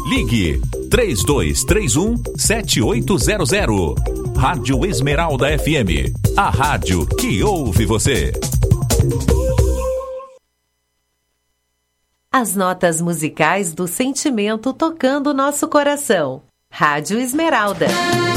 Ligue 3231-7800. Rádio Esmeralda FM, a rádio que ouve você. As notas musicais do sentimento tocando nosso coração. Rádio Esmeralda.